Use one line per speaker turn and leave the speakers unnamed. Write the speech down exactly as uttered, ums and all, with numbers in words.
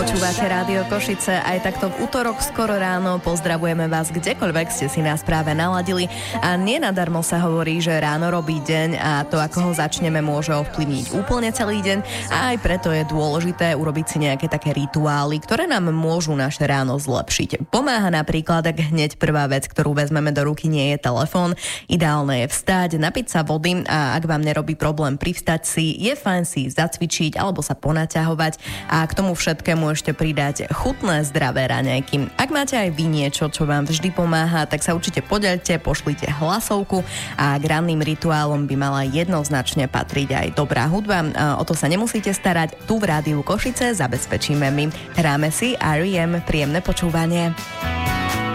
Počúvate Rádio Košice aj takto v útorok skoro ráno. Pozdravujeme vás kdekoľvek ste si nás práve naladili. A nenadarmo sa hovorí, že ráno robí deň a to, ako ho začneme, môže ovplyvniť úplne celý deň. A aj preto je dôležité urobiť si nejaké také rituály, ktoré nám môžu naše ráno zlepšiť. Pomáha napríklad, ak hneď prvá vec, ktorú vezmeme do ruky, nie je telefón. Ideálne je vstať, napiť sa vody a ak vám nerobí problém privstať si, je fajn si zacvičiť alebo sa ponaťahovať a k tomu všetkému ešte pridať chutné, zdravé raňajky. Ak máte aj vy niečo, čo vám vždy pomáha, tak sa určite podeľte, pošlite hlasovku a k ranným rituálom by mala jednoznačne patriť aj dobrá hudba. O to sa nemusíte starať, tu v Rádiu Košice zabezpečíme my. Hráme si er í em, príjemné počúvanie.